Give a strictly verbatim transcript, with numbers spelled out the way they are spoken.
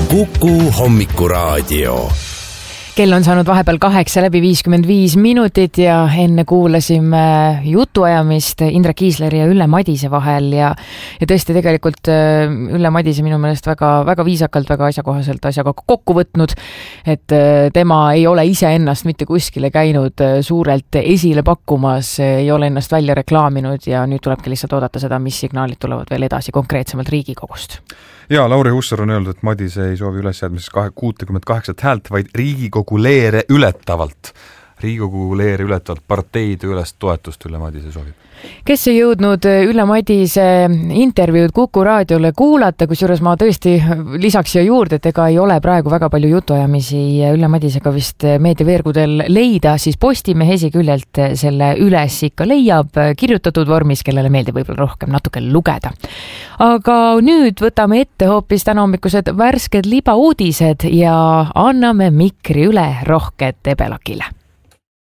Kuku hommikuraadio. Kell on saanud vahepeal kaheksa läbi viiskümmend viis minutit ja enne kuulasime jutuajamist Indrek Kiisleri ja Ülle Madise vahel ja, ja tõesti tegelikult Ülle Madise minu meelest väga, väga viisakalt, väga asjakohaselt asjaga kokku võtnud, et tema ei ole ise ennast mitte kuskile käinud suurelt esile pakkumas, ei ole ennast välja reklaaminud ja nüüd tulebki lihtsalt oodata seda, mis signaalid tulevad veel edasi konkreetsemalt Riigikogust. Ja Lauri Hussar on öeldud, et Madise ei soovi ülesjäädmises kuutekümmet kaheksa häält, vaid Riigikogu leere ületavalt. Riigikogu leere ületavalt parteide üles toetust Ülle Madise soovib. Kes ei jõudnud Ülle Madise intervjuud Kuku raadiole kuulata, kusjuures ma tõesti lisaks siia juurde, et ega ei ole praegu väga palju jutuajamisi Ülle Madisega vist meediaveergudel leida, siis Postimehe esiküljelt selle üles ikka leiab kirjutatud vormis, kellele meeldib võib-olla rohkem natuke lugeda. Aga nüüd võtame ette hoopis täna hommikused värsked libauudised ja anname mikri üle Rohket Ebelakile.